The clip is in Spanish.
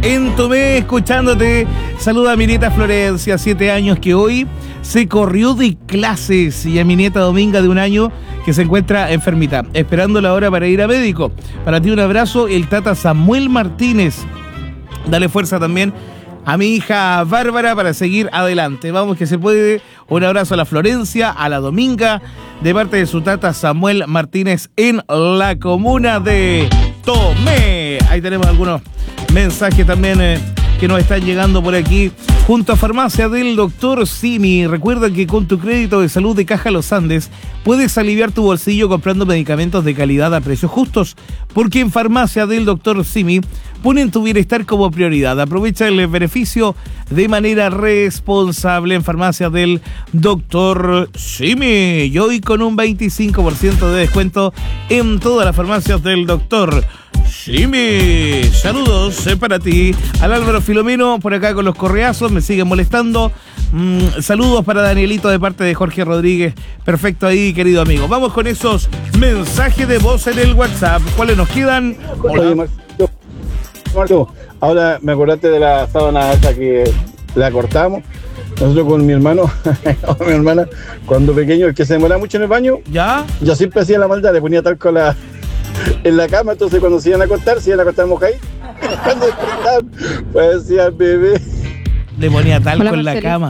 En Tomé, escuchándote. Saluda a mi nieta Florencia, 7 años, que hoy se corrió de clases, y a mi nieta Dominga, de 1 año, que se encuentra enfermita, esperando la hora para ir a médico. Para ti un abrazo, el tata Samuel Martínez. Dale fuerza también a mi hija Bárbara para seguir adelante. Vamos que se puede. Un abrazo a la Florencia, a la Dominga, de parte de su tata Samuel Martínez en la comuna de Tomé. Ahí tenemos algunos mensajes también que nos están llegando por aquí. Junto a Farmacia del Dr. Simi, recuerda que con tu crédito de salud de Caja Los Andes puedes aliviar tu bolsillo comprando medicamentos de calidad a precios justos, porque en Farmacia del Dr. Simi ponen tu bienestar como prioridad. Aprovecha el beneficio de manera responsable en Farmacia del Dr. Simi, y hoy con un 25% de descuento en todas las farmacias del Dr. Simi. Saludos para ti. Al Álvaro Filomeno por acá con los correazos, me siguen molestando. Saludos para Danielito de parte de Jorge Rodríguez. Perfecto ahí, querido amigo. Vamos con esos mensajes de voz en el WhatsApp. ¿Cuáles nos quedan? Hola. Marco, ahora me acordaste de la sábana esa que la cortamos. Nosotros con mi hermano o mi hermana, cuando pequeño, el que se demoraba mucho en el baño, ¿ya? Yo siempre hacía la maldad, le ponía talco en la cama, entonces cuando se iban a acostar mojaditos. Cuando despertaban, pues decía bebé. Le ponía talco Hola, en la Marcelo. cama.